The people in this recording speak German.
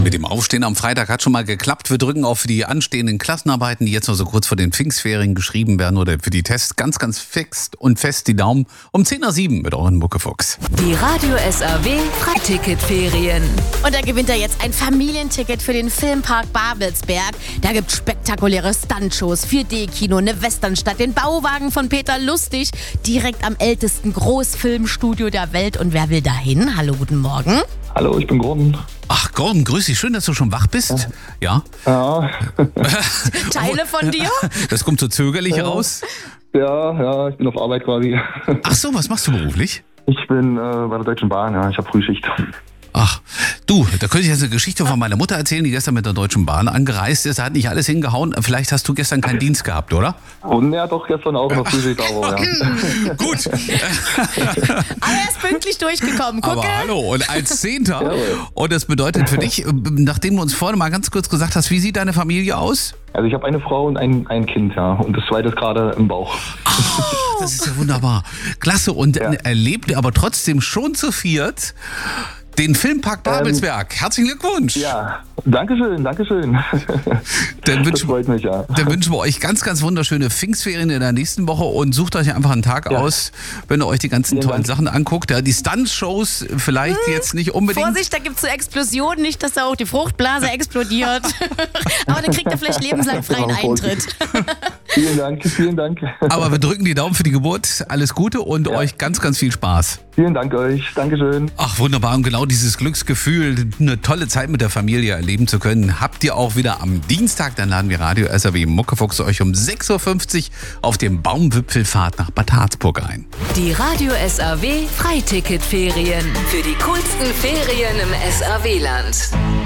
Mit dem Aufstehen am Freitag hat schon mal geklappt. Wir drücken auf die anstehenden Klassenarbeiten, die jetzt noch so kurz vor den Pfingstferien geschrieben werden oder für die Tests ganz, ganz fix und fest die Daumen um 10:07 mit euren Muckefuchs. Die Radio SAW Freiticketferien. Und da gewinnt er jetzt ein Familienticket für den Filmpark Babelsberg. Da gibt's spektakuläre Stuntshows, 4D-Kino, eine Westernstadt, den Bauwagen von Peter Lustig, direkt am ältesten Großfilmstudio der Welt. Und wer will dahin? Hallo, guten Morgen. Hallo, ich bin Gordon. Ach, Gordon, grüß dich. Schön, dass du schon wach bist. Ja. Ja, Teile von dir? Das kommt so zögerlich raus. ja, ich bin auf Arbeit quasi. Ach so, was machst du beruflich? Ich bin bei der Deutschen Bahn, ja, ich habe Frühschicht. Ach, du, da könnte ich jetzt eine Geschichte von meiner Mutter erzählen, die gestern mit der Deutschen Bahn angereist ist. Da hat nicht alles hingehauen. Vielleicht hast du gestern keinen Dienst gehabt, oder? Und ja, doch, gestern auch noch Frühschicht, aber ja. Gut. Aber er ist pünktlich durchgekommen. Gucke. Aber hallo, und als Zehnter. Und das bedeutet für dich, nachdem du uns vorhin mal ganz kurz gesagt hast, wie sieht deine Familie aus? Also ich habe eine Frau und ein Kind, ja. Und das zweite ist gerade im Bauch. Das ist ja wunderbar. Klasse. Und erlebt ihr aber trotzdem schon zu viert den Filmpark Babelsberg. Herzlichen Glückwunsch. Ja, Dankeschön. Dann Das freut mich, ja. Dann wünschen wir euch ganz, ganz wunderschöne Pfingstferien in der nächsten Woche und sucht euch einfach einen Tag aus, wenn ihr euch die ganzen tollen Sachen anguckt. Ja, die Stunt-Shows vielleicht jetzt nicht unbedingt. Vorsicht, da gibt's so Explosionen, nicht, dass da auch die Fruchtblase explodiert. Aber dann kriegt er vielleicht lebenslang freien Eintritt. Vielen Dank. Aber wir drücken die Daumen für die Geburt. Alles Gute und euch ganz, ganz viel Spaß. Vielen Dank euch. Dankeschön. Ach, wunderbar. Und genau dieses Glücksgefühl, eine tolle Zeit mit der Familie erleben zu können, habt ihr auch wieder am Dienstag. Dann laden wir Radio SAW Muckefuchs euch um 6:50 Uhr auf dem Baumwipfelfahrt nach Bad Harzburg ein. Die Radio SAW Freiticketferien. Für die coolsten Ferien im SAW-Land.